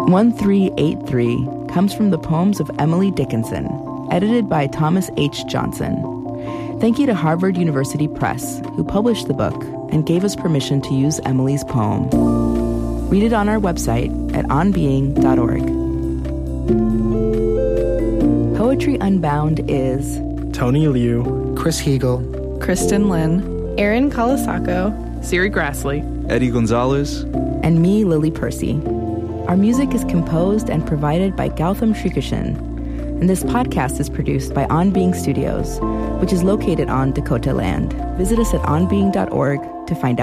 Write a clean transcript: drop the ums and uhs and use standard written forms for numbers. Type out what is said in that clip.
1383 comes from the poems of Emily Dickinson, edited by Thomas H. Johnson. Thank you to Harvard University Press, who published the book and gave us permission to use Emily's poem. Read it on our website at onbeing.org. Poetry Unbound is Tony Liu, Chris Heagle, Kristen Lynn, Aaron Colasacco, Siri Grassley, Eddie Gonzalez, and me, Lily Percy. Our music is composed and provided by Gautam Srikishan, and this podcast is produced by On Being Studios, which is located on Dakota land. Visit us at onbeing.org to find out